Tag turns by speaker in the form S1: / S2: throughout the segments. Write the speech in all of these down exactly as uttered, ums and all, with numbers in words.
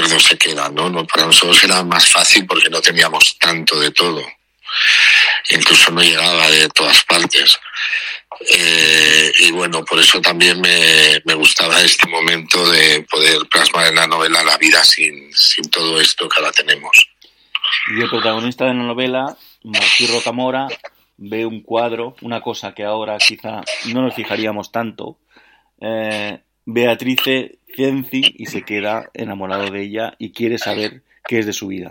S1: recuerdo se queda, ¿no? ¿no? Para nosotros era más fácil porque no teníamos tanto de todo. Incluso no llegaba de todas partes. Eh, y bueno, por eso también me, me gustaba este momento de poder plasmar en la novela la vida sin, sin todo esto que ahora tenemos.
S2: Y el protagonista de la novela, Martí Rocamora, ve un cuadro, una cosa que ahora quizá no nos fijaríamos tanto, eh, Beatrice Cenci, y se queda enamorado de ella y quiere saber qué es de su vida.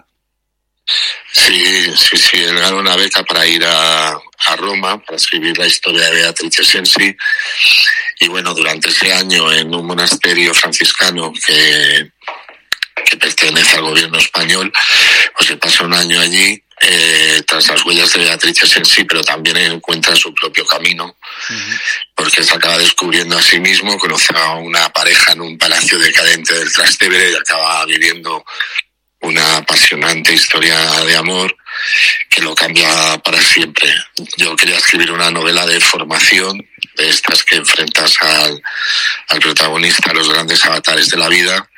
S1: Sí, sí, sí, él ganó una beca para ir a, a Roma, para escribir la historia de Beatrice Cenci, y bueno, durante ese año en un monasterio franciscano que, que pertenece al gobierno español, pues se pasa un año allí, eh, tras las huellas de Beatrice Cenci, pero también encuentra su propio camino, uh-huh. porque se acaba descubriendo a sí mismo, conoce a una pareja en un palacio decadente del Trastevere y acaba viviendo una apasionante historia de amor que lo cambia para siempre. Yo quería escribir una novela de formación, de estas que enfrentas al, al protagonista, a los grandes avatares de la vida,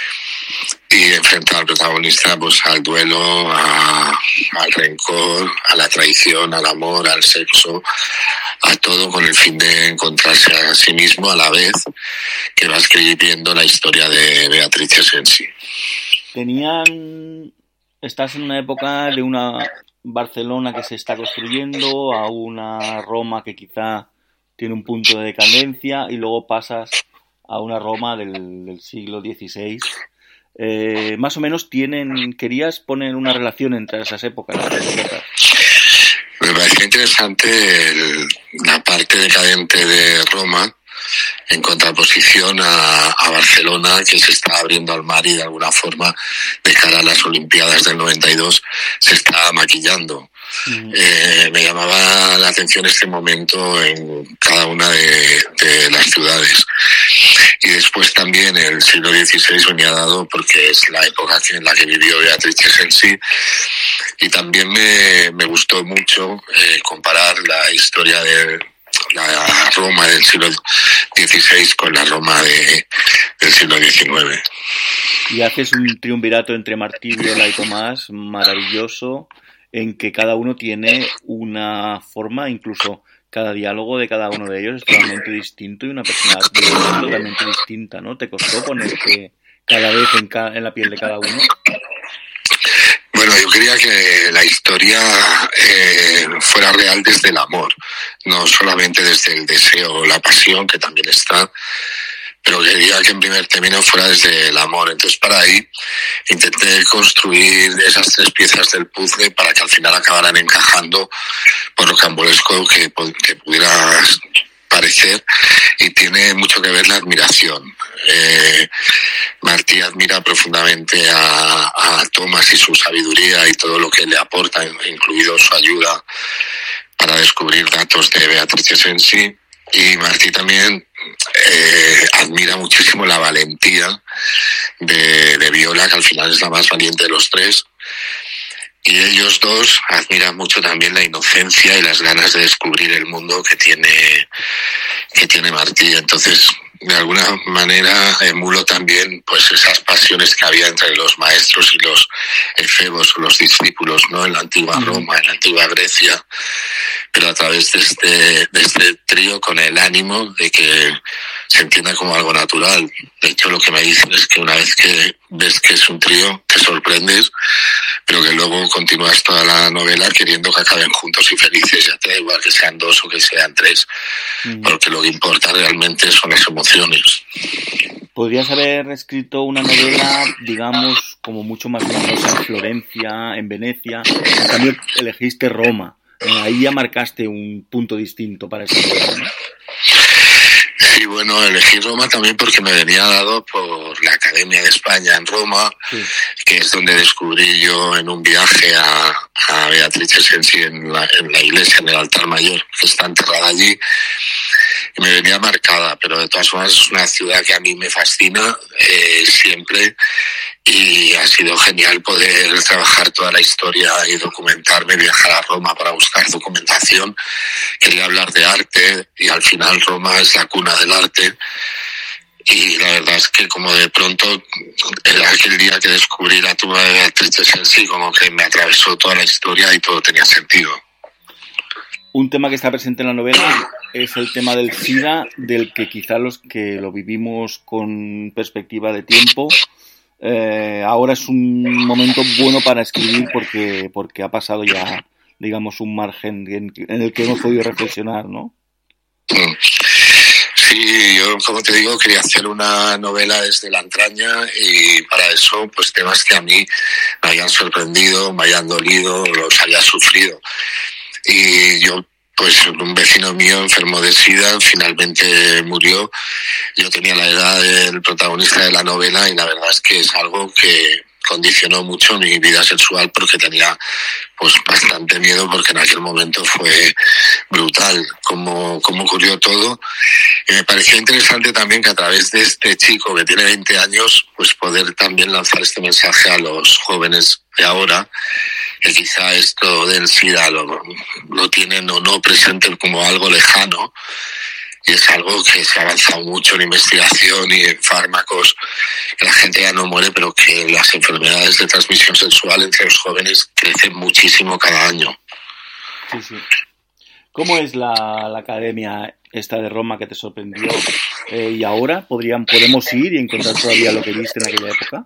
S1: y enfrentar al protagonista pues al duelo, a, al rencor, a la traición, al amor, al sexo, a todo, con el fin de encontrarse a sí mismo a la vez que va escribiendo la historia de Beatrice Cenci.
S2: Tenían... Estás en una época de una Barcelona que se está construyendo a una Roma que quizá tiene un punto de decadencia, y luego pasas a una Roma del, del siglo dieciséis. Eh, más o menos tienen... ¿Querías poner una relación entre esas épocas? épocas?
S1: Me parecía interesante el, la parte decadente de Roma, en contraposición a, a Barcelona, que se está abriendo al mar y de alguna forma, de cara a las Olimpiadas del noventa y dos, se está maquillando. Mm. Eh, me llamaba la atención este momento en cada una de, de las ciudades. Y después también el siglo dieciséis venía dado porque es la época en la que vivió Beatrice Cenci, y también me, me gustó mucho eh, comparar la historia de la Roma del siglo dieciséis con la Roma de, del siglo diecinueve.
S2: Y haces un triunvirato entre Martí, Viola y Tomás maravilloso, en que cada uno tiene una forma, incluso cada diálogo de cada uno de ellos es totalmente distinto y una personalidad totalmente distinta, ¿no? ¿Te costó ponerte cada vez en, ca- en la piel de cada uno?
S1: Bueno, yo quería que la historia eh, fuera real desde el amor, no solamente desde el deseo o la pasión, que también está, pero quería que en primer término fuera desde el amor. Entonces, para ahí intenté construir esas tres piezas del puzzle para que al final acabaran encajando por lo cambolesco que, que pudiera parecer, y tiene mucho que ver la admiración. Eh, Martí admira profundamente a, a Tomás y su sabiduría y todo lo que le aporta, incluido su ayuda para descubrir datos de Beatrice Cenci, y Martí también eh, admira muchísimo la valentía de, de Viola, que al final es la más valiente de los tres. Y ellos dos admiran mucho también la inocencia y las ganas de descubrir el mundo que tiene, que tiene Martí. Entonces, de alguna manera emulo también pues esas pasiones que había entre los maestros y los efebos o los discípulos, ¿no? En la antigua Roma, en la antigua Grecia, pero a través de este, de este trío, con el ánimo de que se entienda como algo natural. De hecho, lo que me dicen es que una vez que ves que es un trío, te sorprendes, pero que luego continúas toda la novela queriendo que acaben juntos y felices. Ya te da igual que sean dos o que sean tres, mm. porque lo que importa realmente son las emociones.
S2: Podrías haber escrito una novela, digamos, como mucho más luminosa en Florencia, en Venecia. En cambio, elegiste Roma. Ahí ya marcaste un punto distinto para esa novela, ¿no?
S1: Sí, bueno, elegí Roma también porque me venía dado por la Academia de España en Roma, sí. que es donde descubrí yo en un viaje a, a Beatrice Cenci en la, en la iglesia, en el altar mayor, que está enterrada allí, y me venía marcada, pero de todas formas es una ciudad que a mí me fascina eh, siempre, y ha sido genial poder trabajar toda la historia y documentarme, viajar a Roma para buscar documentación. Quería hablar de arte y al final Roma es la cuna del arte, y la verdad es que como de pronto era aquel día que descubrí la tumba de Beatriz de Sensi, como que me atravesó toda la historia y todo tenía sentido.
S2: Un tema que está presente en la novela es el tema del SIDA, del que quizá los que lo vivimos con perspectiva de tiempo, eh, ahora es un momento bueno para escribir porque, porque ha pasado ya, digamos, un margen en, en el que hemos podido reflexionar, ¿no?
S1: Sí, yo, como te digo, quería hacer una novela desde la entraña y para eso, pues temas que a mí me hayan sorprendido, me hayan dolido, los había sufrido. Y yo, pues un vecino mío enfermo de SIDA, finalmente murió. Yo tenía la edad del protagonista de la novela y la verdad es que es algo que condicionó mucho mi vida sexual porque tenía pues bastante miedo, porque en aquel momento fue brutal cómo, cómo ocurrió todo. Y me pareció interesante también que a través de este chico que tiene veinte años, pues poder también lanzar este mensaje a los jóvenes de ahora, que quizá esto del SIDA lo, lo tienen o no presente como algo lejano, y es algo que se ha avanzado mucho en investigación y en fármacos, que la gente ya no muere, pero que las enfermedades de transmisión sexual entre los jóvenes crecen muchísimo cada año.
S2: Sí, sí. ¿Cómo es la, la academia esta de Roma que te sorprendió? Eh, ¿Y ahora podrían, podemos ir y encontrar todavía lo que viste en aquella época?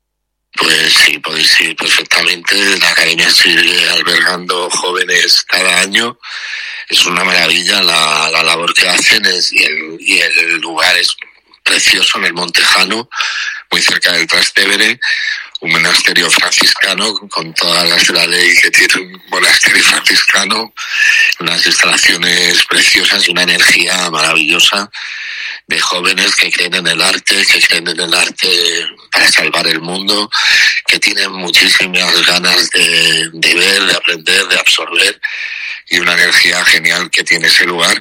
S1: Pues sí, podéis ir perfectamente. La academia sigue albergando jóvenes cada año. Es una maravilla la, la labor que hacen es, y, el, y el lugar es precioso en el Montejano, muy cerca del Trastevere, un monasterio franciscano con todas las de la ley que tiene un monasterio franciscano, unas instalaciones preciosas y una energía maravillosa de jóvenes que creen en el arte, que creen en el arte para salvar el mundo, que tienen muchísimas ganas de, de ver, de aprender, de absorber, y una energía genial que tiene ese lugar,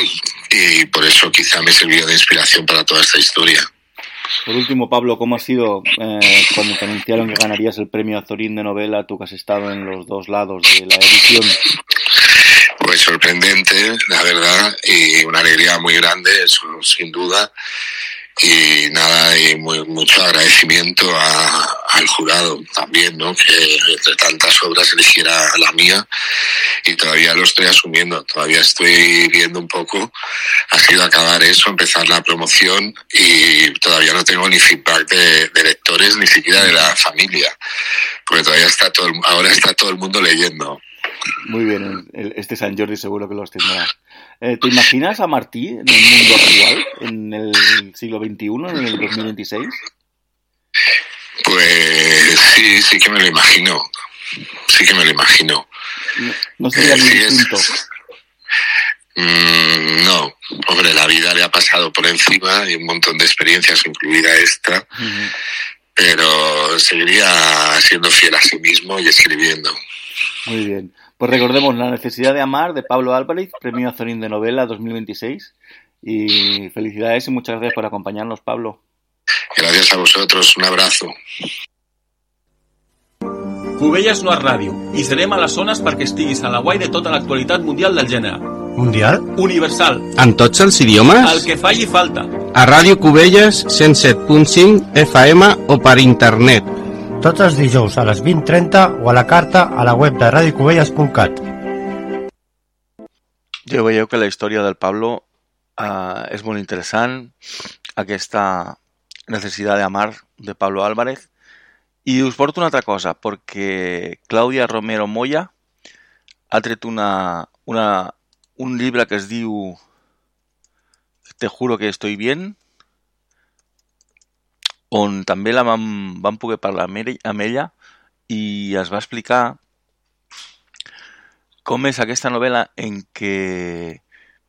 S1: y por eso quizá me sirvió de inspiración para toda esta historia.
S2: Por último, Pablo, ¿cómo ha sido eh, cuando te anunciaron que ganarías el premio Azorín de novela, tú que has estado en los dos lados de la edición?
S1: Pues sorprendente, la verdad, y una alegría muy grande, eso sin duda. Y nada, y muy, mucho agradecimiento a, al jurado también, ¿no? Que entre tantas obras eligiera la mía, y todavía lo estoy asumiendo, todavía estoy viendo un poco. Ha sido acabar eso, empezar la promoción, y todavía no tengo ni feedback de, de lectores, ni siquiera de la familia, porque todavía está todo, ahora está todo el mundo leyendo.
S2: Muy bien, el, este San Jordi seguro que los tendrá. Eh, ¿Te imaginas a Martí en el mundo actual, en el siglo veintiuno, en el dos mil veintiséis?
S1: Pues sí, sí que me lo imagino. Sí que me lo imagino.
S2: No, no sería eh, muy sí distinto. Es...
S1: Mm, no, hombre, la vida le ha pasado por encima y un montón de experiencias, incluida esta, uh-huh. Pero seguiría siendo fiel a sí mismo y escribiendo.
S2: Muy bien. Pues recordemos La necesidad de amar, de Pablo Álvarez, premio Azorín de novela dos mil veintiséis. Y felicidades y muchas gracias por acompañarnos, Pablo.
S1: Gracias a vosotros, un abrazo.
S3: Cubelles no és ràdio i serem a les zones perquè estiguis a la guai de tota l'actualitat mundial del gènere.
S4: Mundial?
S3: Universal.
S4: En tots els idiomes?
S3: El que faci falta.
S4: A Ràdio Cubelles cent set punt cinc F M o per internet.
S5: Tots els dijous a les vint trenta o a la carta a la web de radio cubelles punt cat.
S2: Ja veieu que la història del Pablo uh, és molt interessant, aquesta necessitat d'amar de Pablo Álvarez. I us porto una altra cosa, perquè Clàudia Romero Moya ha tret una, una, un llibre que es diu Te juro que estoy bien, on també la vam, vam poder parlar amb ella i es va explicar com és aquesta novel·la en què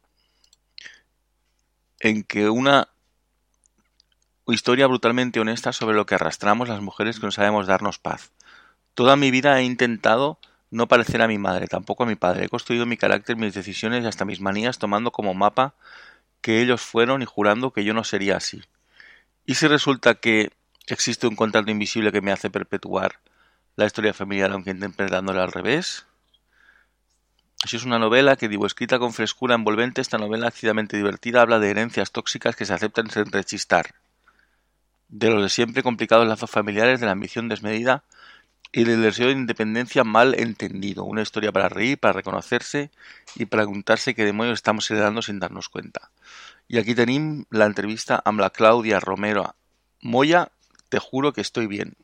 S2: en que una historia brutalmente honesta sobre lo que arrastramos las mujeres que no sabemos darnos paz. Toda mi vida he intentado no parecer a mi madre, tampoco a mi padre. He construido mi carácter, mis decisiones y hasta mis manías tomando como mapa que ellos fueron y jurando que yo no sería así. ¿Y si resulta que existe un contrato invisible que me hace perpetuar la historia familiar aunque interpretándola al revés? Si es una novela que, digo, escrita con frescura envolvente, esta novela ácidamente divertida habla de herencias tóxicas que se aceptan sin rechistar, de los de siempre complicados lazos familiares, de la ambición desmedida y del deseo de independencia mal entendido. Una historia para reír, para reconocerse y para preguntarse qué demonios estamos heredando sin darnos cuenta. Y aquí tenim la entrevista amb la Clàudia Romero Moya, Te juro que estoy bien.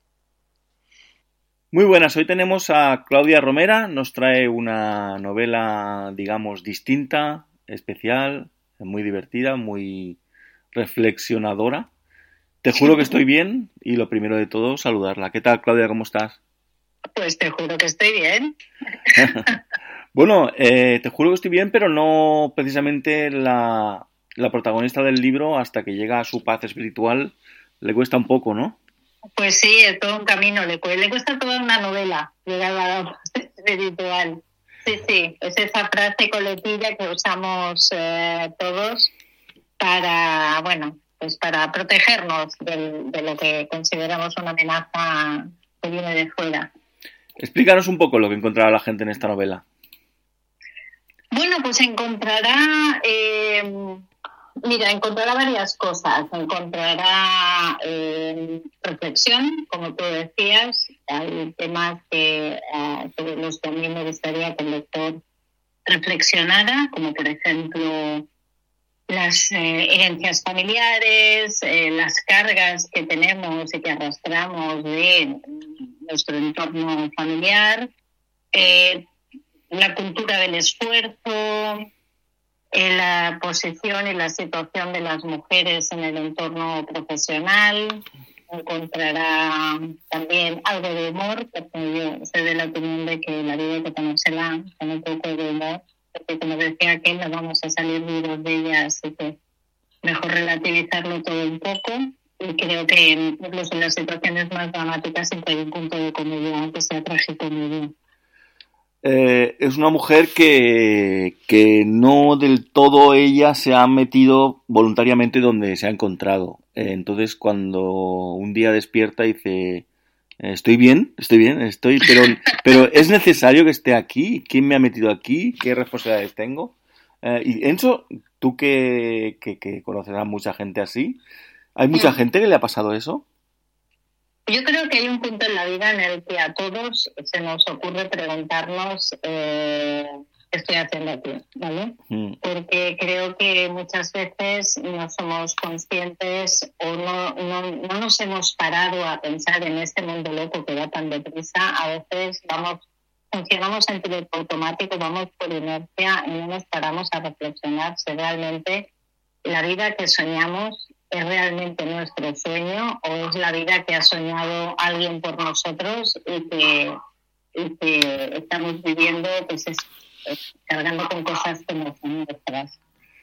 S2: Muy buenas, hoy tenemos a Clàudia Romero, nos trae una novela, digamos, distinta, especial, muy divertida, muy reflexionadora. Te juro que estoy bien y lo primero de todo, saludarla. ¿Qué tal, Clàudia? ¿Cómo estás?
S6: Pues te juro que estoy bien.
S2: Bueno, eh, te juro que estoy bien, pero no precisamente la, la protagonista del libro, hasta que llega a su paz espiritual, le cuesta un poco, ¿no?
S6: Pues sí, es todo un camino. Le, cu- le cuesta toda una novela llegar a la paz espiritual. Sí, sí, es esa frase coletilla que usamos eh, todos para, bueno, pues para protegernos del, de lo que consideramos una amenaza que viene de fuera.
S2: Explícanos un poco lo que encontrará la gente en esta novela.
S6: Bueno, pues encontrará, eh, mira, encontrará varias cosas. Encontrará eh, reflexión, como tú decías. Hay temas que, eh, sobre los que a mí me gustaría que el lector reflexionara, como por ejemplo las eh, herencias familiares, eh, las cargas que tenemos y que arrastramos de nuestro entorno familiar, eh, la cultura del esfuerzo, eh, la posición y la situación de las mujeres en el entorno profesional. Encontrará también algo de humor, porque yo soy de la opinión de que la vida hay que tomársela con un poco de humor, porque como decía aquel, no vamos a salir vivos de ella, así que mejor relativizarlo todo un poco. Y creo que incluso en las situaciones más dramáticas siempre hay un punto de comedia, aunque sea tragicomedia.
S2: Eh, es una mujer que, que no del todo ella se ha metido voluntariamente donde se ha encontrado. Eh, entonces, cuando un día despierta y dice, estoy bien, estoy bien, estoy, pero, pero ¿es necesario que esté aquí? ¿Quién me ha metido aquí? ¿Qué responsabilidades tengo? Eh, y Enzo, tú que, que, que conocerás a mucha gente así, ¿hay mucha gente que le ha pasado eso?
S6: Yo creo que hay un punto en la vida en el que a todos se nos ocurre preguntarnos eh, qué estoy haciendo aquí, ¿vale? Mm. Porque creo que muchas veces no somos conscientes o no, no, no nos hemos parado a pensar en este mundo loco que va tan deprisa. A veces vamos, funcionamos en piloto automático, vamos por inercia y no nos paramos a reflexionar si realmente la vida que soñamos ¿es realmente nuestro sueño o es la vida que ha soñado alguien por nosotros y que, y que estamos viviendo, pues es, es, cargando con cosas que no son nuestras?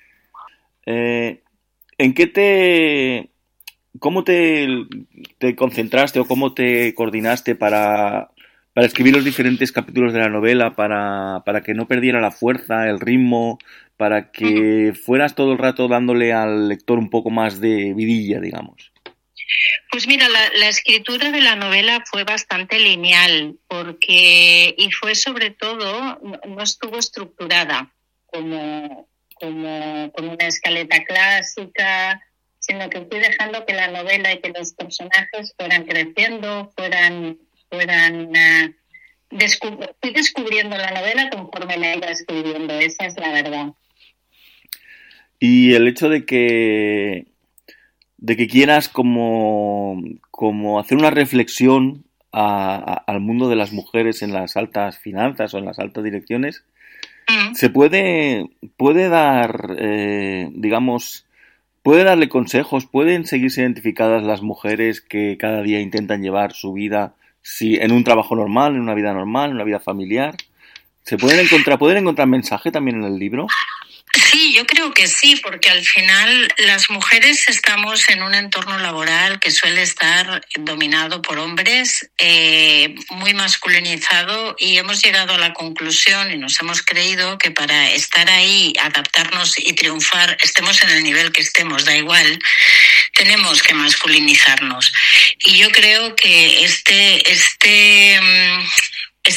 S2: Eh, ¿En qué te... ¿Cómo te, te concentraste o cómo te coordinaste para, para escribir los diferentes capítulos de la novela, para, para que no perdiera la fuerza, el ritmo, para que fueras todo el rato dándole al lector un poco más de vidilla, digamos?
S6: Pues mira, la, la escritura de la novela fue bastante lineal, porque y fue sobre todo, no, no estuvo estructurada como, como, como una escaleta clásica, sino que fui dejando que la novela y que los personajes fueran creciendo, fueran, fueran uh, descub- fui descubriendo la novela conforme la iba escribiendo, esa es la verdad.
S2: Y el hecho de que de que quieras como, como hacer una reflexión a, a, al mundo de las mujeres en las altas finanzas o en las altas direcciones, mm. se puede, puede dar, eh, digamos, puede darle consejos, pueden seguirse identificadas las mujeres que cada día intentan llevar su vida si, en un trabajo normal, en una vida normal, en una vida familiar. ¿Se pueden encontrar, pueden encontrar mensaje también en el libro?
S6: Sí, yo creo que sí, porque al final las mujeres estamos en un entorno laboral que suele estar dominado por hombres, eh, muy masculinizado, y hemos llegado a la conclusión y nos hemos creído que para estar ahí, adaptarnos y triunfar, estemos en el nivel que estemos, da igual, tenemos que masculinizarnos. Y yo creo que este, este,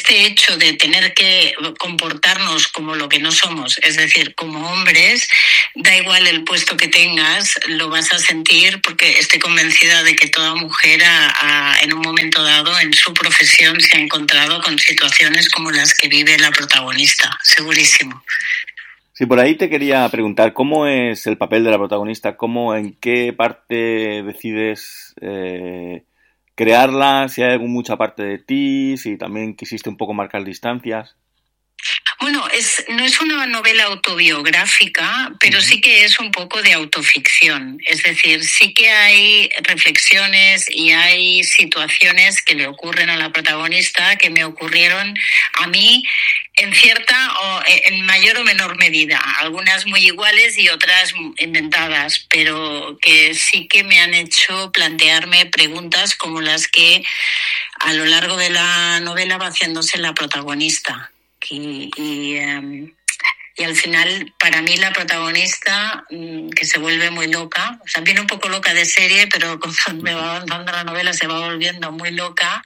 S6: este hecho de tener que comportarnos como lo que no somos, es decir, como hombres, da igual el puesto que tengas, lo vas a sentir, porque estoy convencida de que toda mujer a, a, en un momento dado en su profesión se ha encontrado con situaciones como las que vive la protagonista, segurísimo.
S2: Sí, por ahí te quería preguntar, ¿cómo es el papel de la protagonista? ¿Cómo, en qué parte decides eh, crearla? Si hay mucha parte de ti, si también quisiste un poco marcar distancias.
S6: Bueno, es, no es una novela autobiográfica, pero sí que es un poco de autoficción. Es decir, sí que hay reflexiones y hay situaciones que le ocurren a la protagonista que me ocurrieron a mí en cierta o en mayor o menor medida. Algunas muy iguales y otras inventadas, pero que sí que me han hecho plantearme preguntas como las que a lo largo de la novela va haciéndose la protagonista. Y, y, um, y al final, para mí, la protagonista, um, que se vuelve muy loca, o sea, viene un poco loca de serie, pero conforme va avanzando la novela se va volviendo muy loca,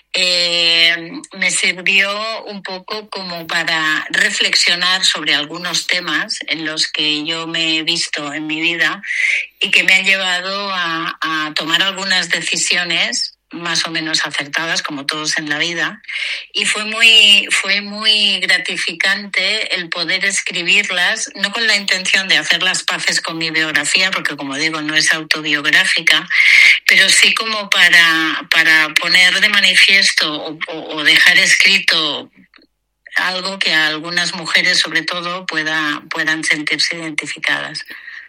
S6: eh, me sirvió un poco como para reflexionar sobre algunos temas en los que yo me he visto en mi vida y que me han llevado a, a tomar algunas decisiones más o menos acertadas, como todos en la vida, y fue muy fue muy gratificante el poder escribirlas, no con la intención de hacer las paces con mi biografía, porque como digo, no es autobiográfica, pero sí como para, para poner de manifiesto o, o, o dejar escrito algo que a algunas mujeres, sobre todo, pueda, puedan sentirse identificadas.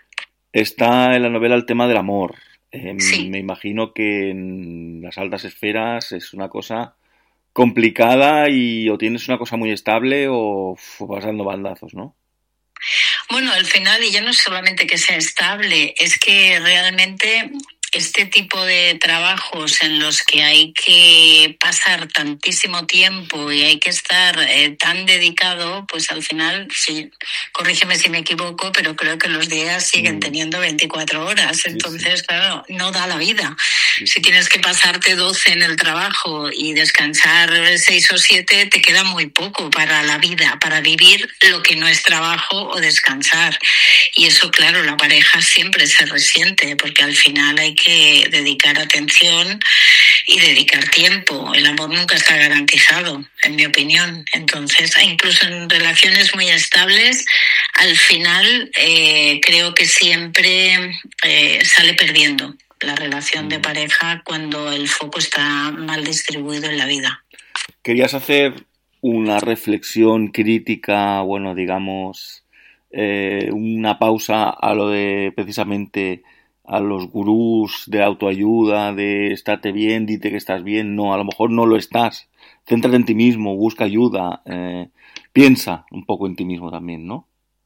S2: Está en la novela el tema del amor. Eh,
S6: sí.
S2: Me imagino que en las altas esferas es una cosa complicada y o tienes una cosa muy estable o uf, vas dando bandazos, ¿no?
S6: Bueno, al final, y ya no es solamente que sea estable, es que realmente este tipo de trabajos en los que hay que pasar tantísimo tiempo y hay que estar eh, tan dedicado, pues al final, sí, corrígeme si me equivoco, pero creo que los días siguen mm. teniendo veinticuatro horas. Entonces, sí, sí. claro, no da la vida. Sí, sí. Si tienes que pasarte doce en el trabajo y descansar seis o siete, te queda muy poco para la vida, para vivir lo que no es trabajo o descansar. Y eso, claro, la pareja siempre se resiente, porque al final hay que dedicar atención y dedicar tiempo. El amor nunca está garantizado, en mi opinión. Entonces, incluso en relaciones muy estables, al final eh, creo que siempre eh, sale perdiendo la relación de pareja cuando el foco está mal distribuido en la vida.
S2: ¿Querías hacer una reflexión crítica, bueno, digamos, eh, una pausa a lo de precisamente a los gurús de autoayuda, de estate bien, dite que estás bien? No, a lo mejor no lo estás. Céntrate en ti mismo, busca ayuda, eh, piensa un poco en ti mismo también, ¿no?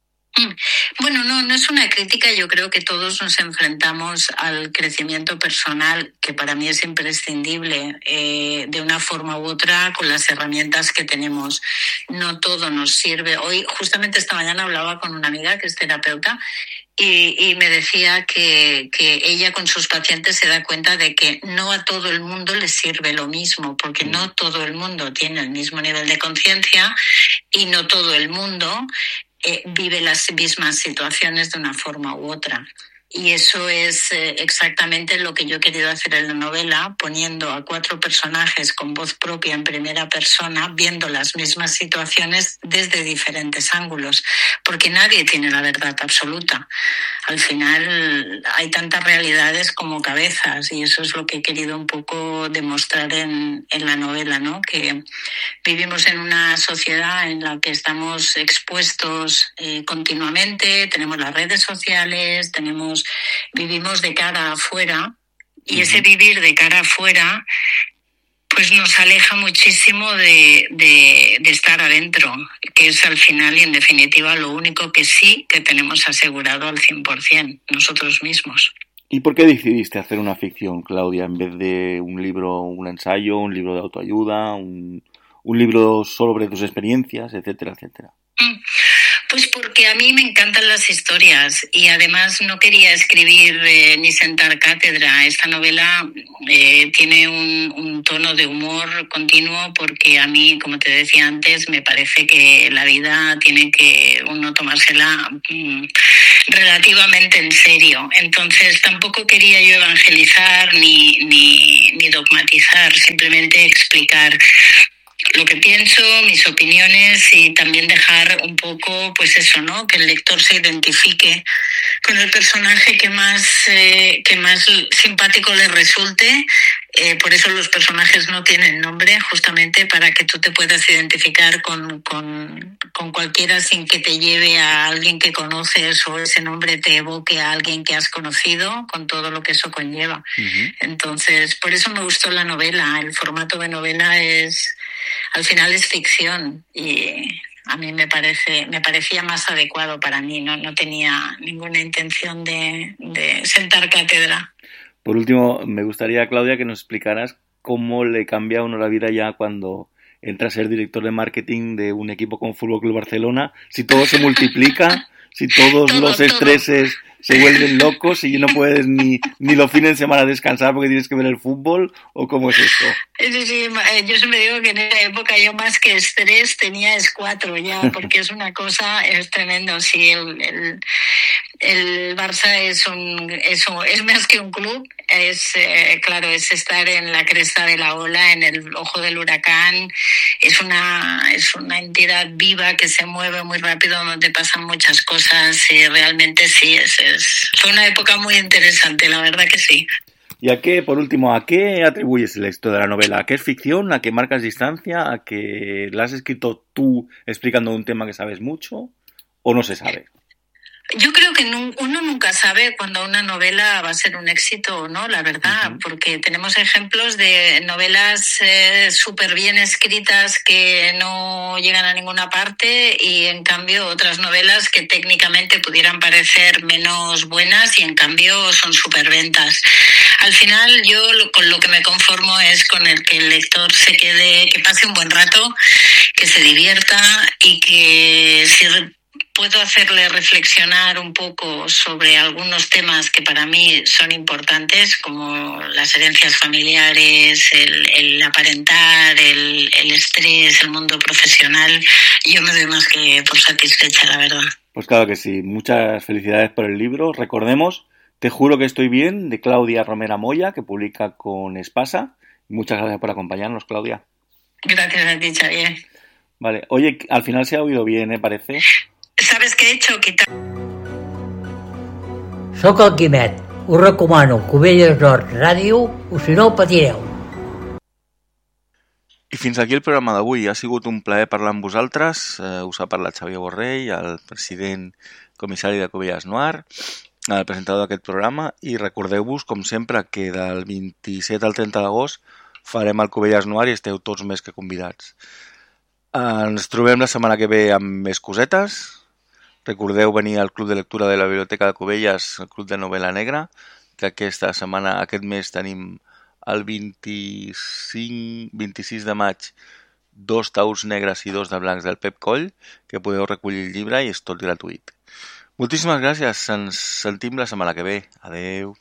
S6: Bueno, no, no es una crítica. Yo creo que todos nos enfrentamos al crecimiento personal, que para mí es imprescindible, eh, de una forma u otra, con las herramientas que tenemos. No todo nos sirve. Hoy, justamente esta mañana, hablaba con una amiga que es terapeuta y, y me decía que, que ella con sus pacientes se da cuenta de que no a todo el mundo les sirve lo mismo, porque no todo el mundo tiene el mismo nivel de conciencia y no todo el mundo Eh, vive las mismas situaciones de una forma u otra. Y eso es eh, exactamente lo que yo he querido hacer en la novela, poniendo a cuatro personajes con voz propia en primera persona, viendo las mismas situaciones desde diferentes ángulos, porque nadie tiene la verdad absoluta. Al final hay tantas realidades como cabezas, y eso es lo que he querido un poco demostrar en, en la novela, ¿no? Que vivimos en una sociedad en la que estamos expuestos eh, continuamente, tenemos las redes sociales, tenemos vivimos de cara afuera, y ese vivir de cara afuera pues nos aleja muchísimo de, de, de estar adentro, que es al final y en definitiva lo único que sí que tenemos asegurado al cien por ciento, nosotros mismos.
S2: ¿Y por qué decidiste hacer una ficción, Claudia, en vez de un libro, un ensayo, un libro de autoayuda, un, un libro sobre tus experiencias, etcétera, etcétera?
S6: Pues porque a mí me encantan las historias y además no quería escribir eh, ni sentar cátedra. Esta novela eh, tiene un, un tono de humor continuo porque a mí, como te decía antes, me parece que la vida tiene que uno tomársela mm, relativamente en serio. Entonces tampoco quería yo evangelizar ni, ni, ni dogmatizar, simplemente explicar lo que pienso, mis opiniones y también dejar un poco, pues eso, ¿no? Que el lector se identifique con el personaje que más, eh, que más simpático le resulte. Eh, por eso los personajes no tienen nombre, justamente para que tú te puedas identificar con, con, con cualquiera sin que te lleve a alguien que conoces o ese nombre te evoque a alguien que has conocido, con todo lo que eso conlleva. Uh-huh. Entonces, por eso me gustó la novela. El formato de novela es, al final es ficción y a mí me parece, me parecía más adecuado para mí. No, no tenía ninguna intención de, de sentar cátedra.
S2: Por último, me gustaría, Claudia, que nos explicaras cómo le cambia a uno la vida ya cuando entra a ser director de marketing de un equipo como Fútbol Club Barcelona, si todo se multiplica, si todos todo, los estreses todo. Se vuelven locos y no puedes ni, ni los fines de semana descansar porque tienes que ver el fútbol, ¿o cómo es eso?
S6: Sí, sí, yo siempre digo que en esa época yo más que estrés tenía es cuatro ya, porque es una cosa, es tremendo. Sí, el, el, el Barça es un, es un, es más que un club, es, eh, claro, es estar en la cresta de la ola, en el ojo del huracán, es una, es una entidad viva que se mueve muy rápido, donde pasan muchas cosas y realmente sí, es, es fue una época muy interesante, la verdad que sí.
S2: ¿Y a qué, por último, a qué atribuyes el éxito de la novela? ¿A qué es ficción? ¿A qué marcas distancia? ¿A que la has escrito tú explicando un tema que sabes mucho? ¿O no se sabe?
S6: Yo creo que uno nunca sabe cuando una novela va a ser un éxito o no, la verdad, uh-huh. porque tenemos ejemplos de novelas eh, súper bien escritas que no llegan a ninguna parte y en cambio otras novelas que técnicamente pudieran parecer menos buenas y en cambio son súper ventas. Al final yo lo, con lo que me conformo es con el que el lector se quede, que pase un buen rato, que se divierta y que si puedo hacerle reflexionar un poco sobre algunos temas que para mí son importantes, como las herencias familiares, el, el aparentar, el, el estrés, el mundo profesional. Yo me doy más que por satisfecha, la verdad.
S2: Pues claro que sí. Muchas felicidades por el libro. Recordemos, Te juro que estoy bien, de Claudia Romera Moya, que publica con Espasa. Muchas gracias por acompañarnos, Claudia.
S6: Gracias a ti, Xavier.
S2: Vale. Oye, al final se ha oído bien, ¿eh? Parece.
S6: ¿Sabes qué he hecho? Quitar...
S7: Soc el Quimet. Us recomano Cubelles Nord Ràdio, o si no patireu.
S2: I fins aquí el programa d'avui. Ha sigut un plaer parlar amb vosaltres. Eh, us ha parlat Xavier Borrell, el president comissari de Cubelles Noir, el presentador d'aquest programa, i recordeu-vos, com sempre, que del vint-i-set al trenta d'agost farem el Cubelles Noir i esteu tots més que convidats. Ens trobem la setmana que ve amb més cosetes. Recordeu venir al Club de Lectura de la Biblioteca de Cubelles, el Club de Novel·la Negra, que aquesta setmana, aquest mes, tenim el vint-i-cinc, vint-i-sis de maig dos taüts negres i dos de blancs del Pep Coll, que podeu recollir el llibre i és tot gratuït. Moltíssimes gràcies, ens sentim la setmana que ve. Adeu.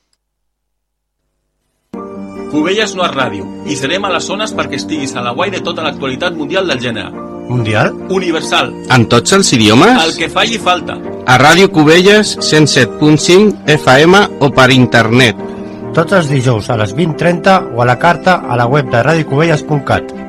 S3: Cubelles Noir Ràdio. I serem a les zones perquè estiguis a la guai de tota l'actualitat mundial del gènere.
S5: Mundial?
S3: Universal.
S4: En tots els idiomes?
S3: El que falli falta.
S4: A Ràdio Cubelles cent set punt cinc F M o per internet.
S5: Tots els dijous a les vint trenta o a la carta a la web de radiocubelles punt cat.